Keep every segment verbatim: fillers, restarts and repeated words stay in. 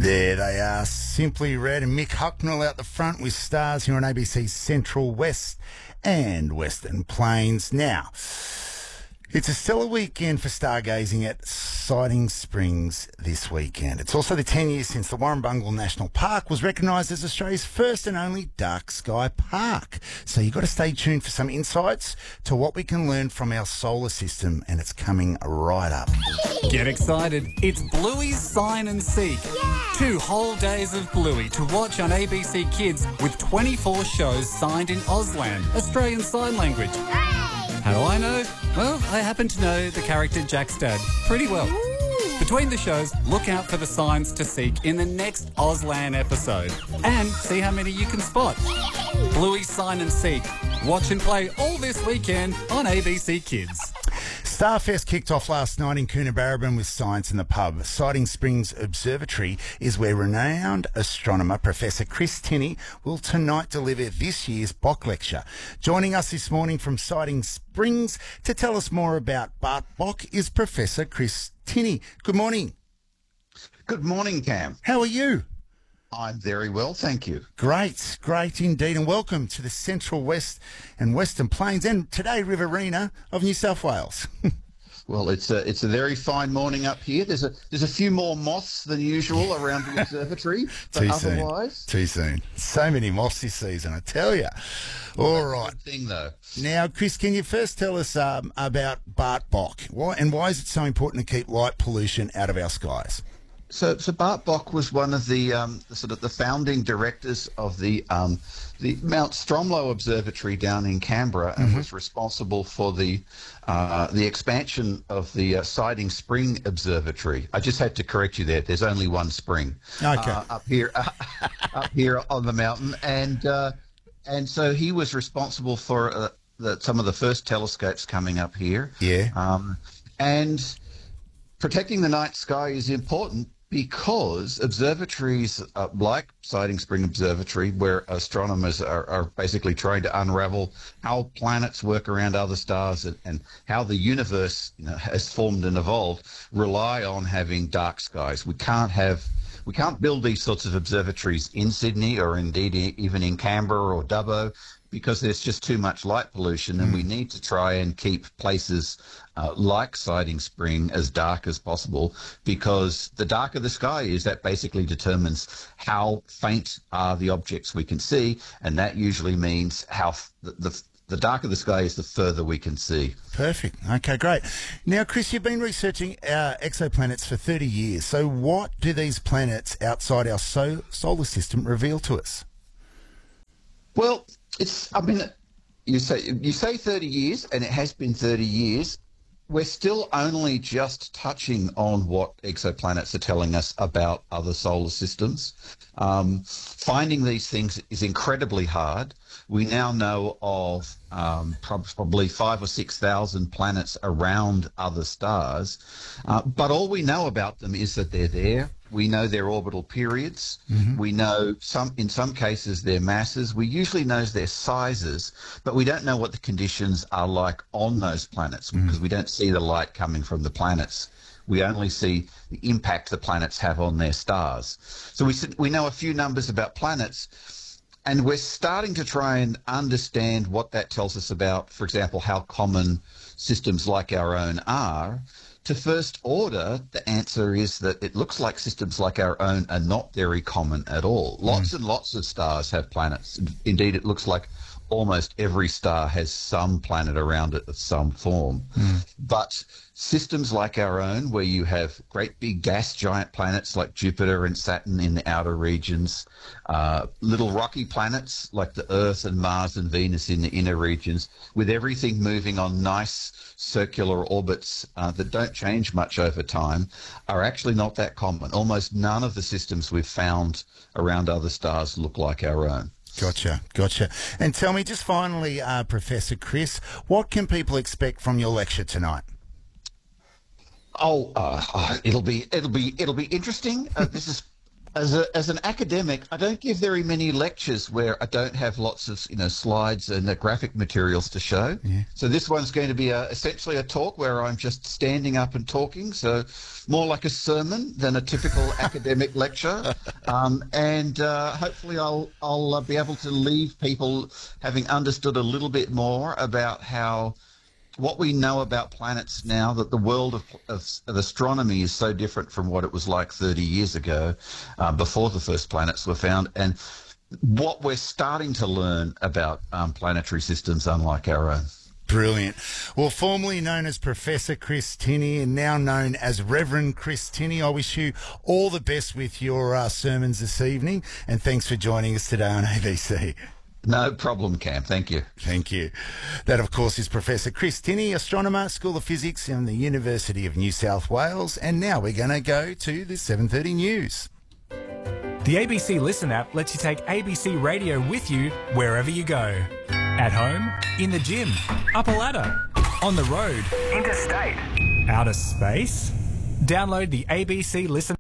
There they are, Simply Red and Mick Hucknall out the front with stars here on A B C Central West and Western Plains. Now, it's a stellar weekend for stargazing at Siding Springs this weekend. It's also the ten years since the Warrumbungle National Park was recognised as Australia's first and only dark sky park. So you've got to stay tuned for some insights to what we can learn from our solar system, and it's coming right up. Get excited. It's Bluey's Sign and Seek. Yeah. Two whole days of Bluey to watch on A B C Kids with twenty-four shows signed in Auslan, Australian Sign Language. How do I know? Well, I happen to know the character Jack's dad pretty well. Ooh. Between the shows, look out for the signs to seek in the next Auslan episode and see how many you can spot. Bluey's Sign and Seek. Watch and play all this weekend on A B C Kids. Starfest kicked off last night in Coonabarabran with Science in the Pub. Siding Springs Observatory is where renowned astronomer Professor Chris Tinney will tonight deliver this year's Bok Lecture. Joining us this morning from Siding Springs to tell us more about Bart Bok is Professor Chris Tinney. Good morning. Good morning, Cam. How are you? I'm very well, thank you. Great, great indeed, and welcome to the Central West and Western Plains, and today Riverina of New South Wales. Well, it's a it's a very fine morning up here. There's a there's a few more moths than usual around the observatory, but Too otherwise, soon. Too soon. So many moths this season, I tell you. All right. Good thing though. Now, Chris, can you first tell us um, about Bart Bok? Why and why is it so important to keep light pollution out of our skies? So, so Bart Bok was one of the, um, the sort of the founding directors of the um, the Mount Stromlo Observatory down in Canberra, and Mm-hmm. was responsible for the uh, the expansion of the uh, Siding Spring Observatory. I just had to correct you there. There's only one spring Okay. uh, up here up here on the mountain, and uh, and so he was responsible for uh, the, some of the first telescopes coming up here. Yeah. Um, and protecting the night sky is important, because observatories uh, like Siding Spring Observatory, where astronomers are, are basically trying to unravel how planets work around other stars and, and how the universe, you know, has formed and evolved, rely on having dark skies. We can't have, we can't build these sorts of observatories in Sydney or indeed even in Canberra or Dubbo, because there's just too much light pollution, and we need to try and keep places uh, like Siding Spring as dark as possible, because the darker the sky is, that basically determines how faint are the objects we can see, and that usually means how f- the, the the darker the sky is, the further we can see. Perfect. Okay, great. Now, Chris, you've been researching uh, exoplanets for thirty years. So what do these planets outside our so- solar system reveal to us? Well, it's, I mean, you say you say thirty years, and it has been thirty years. We're still only just touching on what exoplanets are telling us about other solar systems. Um, finding these things is incredibly hard. We now know of um, probably five or six thousand planets around other stars, uh, but all we know about them is that they're there. We know their orbital periods. Mm-hmm. We know some, in some cases, their masses. We usually know their sizes, but we don't know what the conditions are like on those planets, mm-hmm. because we don't see the light coming from the planets. We only see the impact the planets have on their stars. So we we know a few numbers about planets, and we're starting to try and understand what that tells us about, for example, how common systems like our own are. To first order, the answer is that it looks like systems like our own are not very common at all. Lots mm. and lots of stars have planets. Indeed, it looks like almost every star has some planet around it of some form. Mm. But systems like our own, where you have great big gas giant planets like Jupiter and Saturn in the outer regions, uh, little rocky planets like the Earth and Mars and Venus in the inner regions, with everything moving on nice circular orbits uh, that don't change much over time, are actually not that common. Almost none of the systems we've found around other stars look like our own. Gotcha, gotcha. And tell me, just finally, uh, Professor Chris, what can people expect from your lecture tonight? Oh, uh, uh, it'll be it'll be it'll be interesting. Uh, this is As a as an academic, I don't give very many lectures where I don't have lots of you know slides and uh, graphic materials to show. Yeah. So this one's going to be a, essentially a talk where I'm just standing up and talking. So more like a sermon than a typical academic lecture. Um, and uh, hopefully I'll I'll uh, be able to leave people having understood a little bit more about how. What we know about planets now, that the world of, of, of astronomy is so different from what it was like thirty years ago, uh, before the first planets were found, and what we're starting to learn about um, planetary systems unlike our own. Brilliant. Well, formerly known as Professor Chris Tinney and now known as Reverend Chris Tinney, I wish you all the best with your uh, sermons this evening, and thanks for joining us today on A B C. No problem, Cam. Thank you. Thank you. That, of course, is Professor Chris Tinney, astronomer, School of Physics in the University of New South Wales. And now we're going to go to the seven thirty news. The A B C Listen app lets you take A B C Radio with you wherever you go. At home, in the gym, up a ladder, on the road, interstate, outer space. Download the A B C Listen.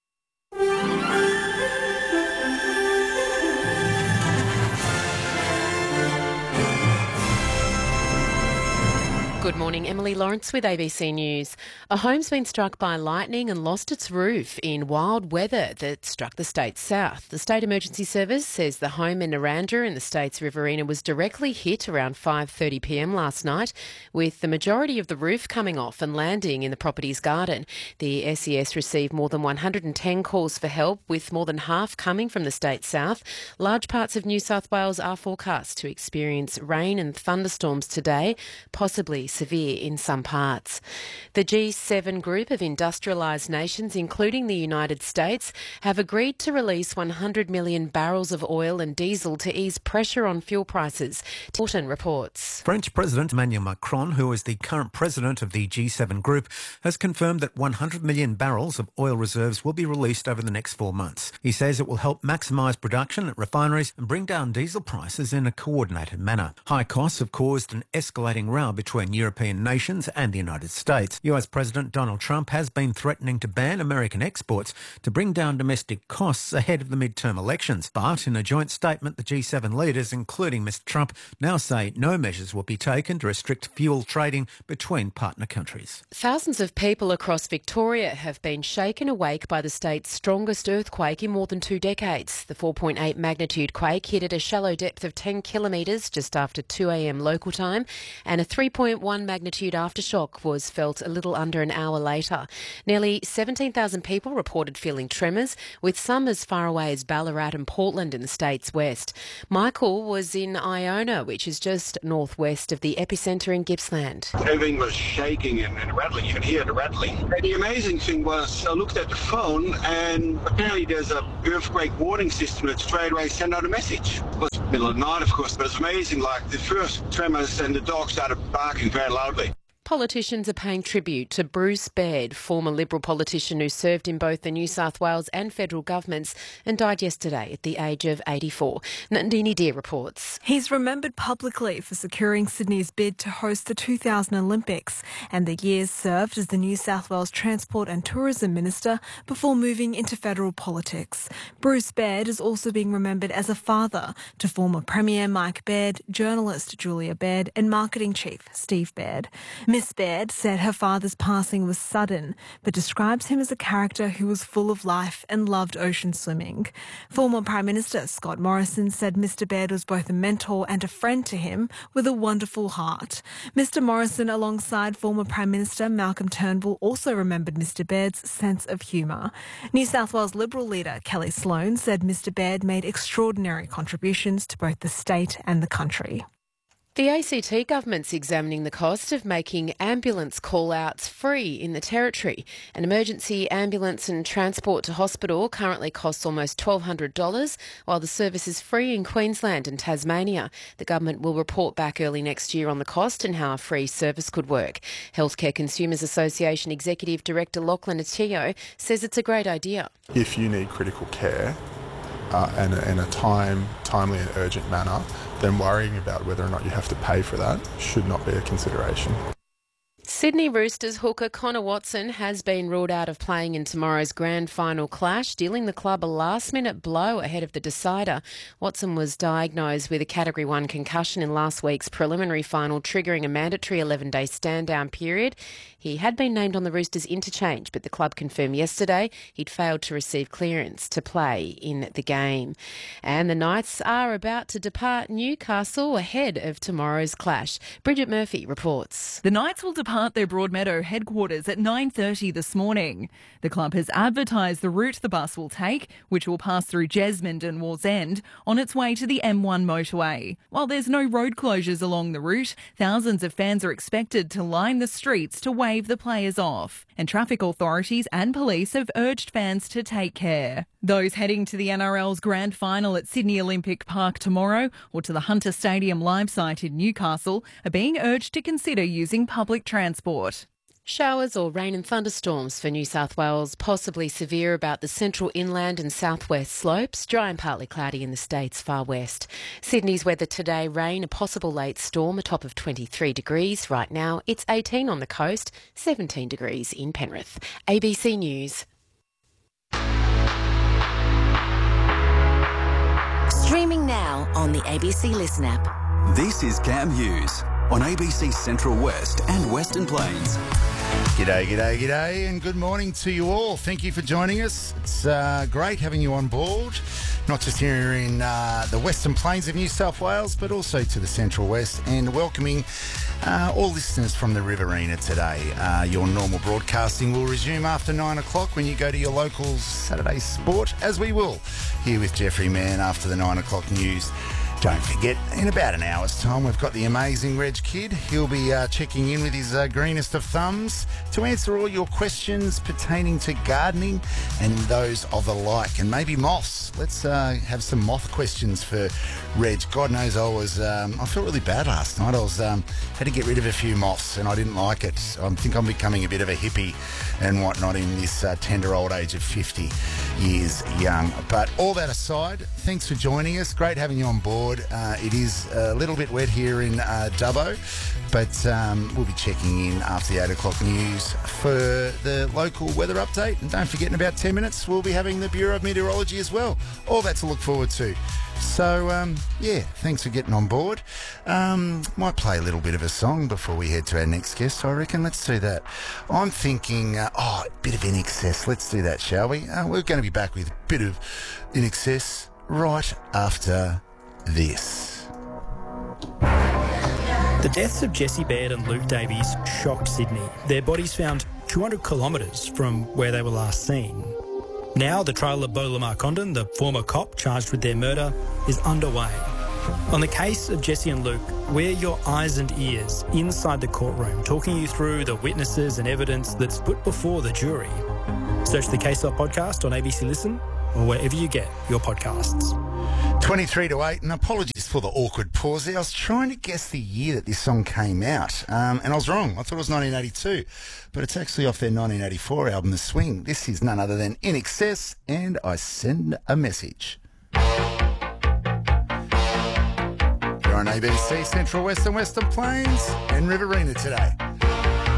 Good morning, Emily Lawrence with A B C News. A home's been struck by lightning and lost its roof in wild weather that struck the state's south. The State Emergency Service says the home in Narrandera in the state's Riverina was directly hit around five thirty p m last night, with the majority of the roof coming off and landing in the property's garden. The S E S received more than one hundred ten calls for help, with more than half coming from the state's south. Large parts of New South Wales are forecast to experience rain and thunderstorms today, possibly severe in some parts. The G seven group of industrialised nations, including the United States, have agreed to release one hundred million barrels of oil and diesel to ease pressure on fuel prices. Morton reports. French President Emmanuel Macron, who is the current president of the G seven group, has confirmed that one hundred million barrels of oil reserves will be released over the next four months. He says it will help maximise production at refineries and bring down diesel prices in a coordinated manner. High costs have caused an escalating row between European nations and the United States. U S President Donald Trump has been threatening to ban American exports to bring down domestic costs ahead of the midterm elections. But in a joint statement, the G seven leaders, including Mister Trump, now say no measures will be taken to restrict fuel trading between partner countries. Thousands of people across Victoria have been shaken awake by the state's strongest earthquake in more than two decades. The four point eight magnitude quake hit at a shallow depth of ten kilometres just after two a m local time, and a three point one magnitude aftershock was felt a little under an hour later. Nearly seventeen thousand people reported feeling tremors, with some as far away as Ballarat and Portland in the state's west. Michael was in Iona, which is just northwest of the epicentre in Gippsland. Everything was shaking and, and rattling. You could hear the rattling. And the amazing thing was I looked at the phone and apparently there's a earthquake warning system that straight away sent out a message. It was the middle of the night, of course, but it's amazing. Like the first tremors and the dog started barking very loudly. Politicians are paying tribute to Bruce Baird, former Liberal politician who served in both the New South Wales and federal governments and died yesterday at the age of eighty-four. Nandini Deer reports. He's remembered publicly for securing Sydney's bid to host the two thousand Olympics and the years served as the New South Wales Transport and Tourism Minister before moving into federal politics. Bruce Baird is also being remembered as a father to former Premier Mike Baird, journalist Julia Baird and marketing chief Steve Baird. Miss Baird said her father's passing was sudden, but describes him as a character who was full of life and loved ocean swimming. Former Prime Minister Scott Morrison said Mister Baird was both a mentor and a friend to him with a wonderful heart. Mister Morrison, alongside former Prime Minister Malcolm Turnbull, also remembered Mister Baird's sense of humour. New South Wales Liberal leader Kelly Sloan said Mister Baird made extraordinary contributions to both the state and the country. The A C T government's examining the cost of making ambulance call-outs free in the Territory. An emergency ambulance and transport to hospital currently costs almost twelve hundred dollars, while the service is free in Queensland and Tasmania. The government will report back early next year on the cost and how a free service could work. Healthcare Consumers Association Executive Director Lachlan Atio says it's a great idea. If you need critical care uh, and in a time, timely and urgent manner, then worrying about whether or not you have to pay for that should not be a consideration. Sydney Roosters hooker Connor Watson has been ruled out of playing in tomorrow's grand final clash, dealing the club a last-minute blow ahead of the decider. Watson was diagnosed with a Category one concussion in last week's preliminary final, triggering a mandatory eleven-day stand-down period. He had been named on the Roosters interchange, but the club confirmed yesterday he'd failed to receive clearance to play in the game. And the Knights are about to depart Newcastle ahead of tomorrow's clash. Bridget Murphy reports. The Knights will depart the Broadmeadow headquarters at nine thirty this morning. The club has advertised the route the bus will take, which will pass through Jesmond and Wallsend, on its way to the M one motorway. While there's no road closures along the route, thousands of fans are expected to line the streets to wave the players off. And traffic authorities and police have urged fans to take care. Those heading to the N R L's grand final at Sydney Olympic Park tomorrow or to the Hunter Stadium live site in Newcastle are being urged to consider using public transport. Showers or rain and thunderstorms for New South Wales, possibly severe about the central inland and southwest slopes, dry and partly cloudy in the state's far west. Sydney's weather today, rain, a possible late storm, a top of twenty-three degrees. Right now it's eighteen on the coast, seventeen degrees in Penrith. A B C News. Streaming now on the A B C Listen app. This is Cam Hughes on A B C Central West and Western Plains. G'day, g'day, g'day, and good morning to you all. Thank you for joining us. It's uh, great having you on board, not just here in uh, the Western Plains of New South Wales, but also to the Central West, and welcoming uh, all listeners from the Riverina today. Uh, your normal broadcasting will resume after nine o'clock when you go to your local Saturday sport, as we will, here with Jeffrey Mann after the nine o'clock news. Don't forget, in about an hour's time, we've got the amazing Reg Kidd. He'll be uh, checking in with his uh, greenest of thumbs to answer all your questions pertaining to gardening and those of the like, and maybe moths. Let's uh, have some moth questions for Reg. God knows I was, um, I felt really bad last night. I was um, had to get rid of a few moths and I didn't like it. I think I'm becoming a bit of a hippie and whatnot in this uh, tender old age of fifty years young. But all that aside, thanks for joining us. Great having you on board. Uh, it is a little bit wet here in uh, Dubbo, but um, we'll be checking in after the eight o'clock news for the local weather update. And don't forget, in about ten minutes, we'll be having the Bureau of Meteorology as well. All that to look forward to. So, um, yeah, thanks for getting on board. Um, might play a little bit of a song before we head to our next guest, I reckon. Let's do that. I'm thinking, uh, oh, a bit of In Excess. Let's do that, shall we? Uh, we're going to be back with a bit of In Excess right after this. The deaths of Jesse Baird and Luke Davies shocked Sydney. Their bodies found two hundred kilometres from where they were last seen. Now the trial of Beau Lamar Condon, the former cop charged with their murder, is underway. On the case of Jesse and Luke, we're your eyes and ears inside the courtroom, talking you through the witnesses and evidence that's put before the jury. Search the Case Law podcast on A B C Listen or wherever you get your podcasts. twenty-three to eight, and apologies for the awkward pause there. I was trying to guess the year that this song came out, um, and I was wrong. I thought it was nineteen eighty-two, but it's actually off their nineteen eighty-four album, The Swing. This is none other than In Excess, and I Send a Message. You're on A B C Central West and Western Plains and Riverina today.